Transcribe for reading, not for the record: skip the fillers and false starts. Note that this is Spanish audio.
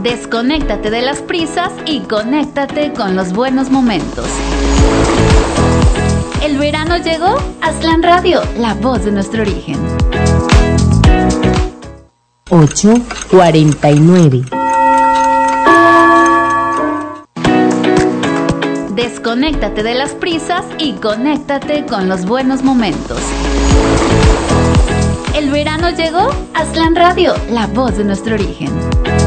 Desconéctate de las prisas y conéctate con los buenos momentos. ¿El verano llegó? Aztlán Radio, la voz de nuestro origen. 8:49. Desconéctate de las prisas y conéctate con los buenos momentos. ¿El verano llegó? Aztlán Radio, la voz de nuestro origen.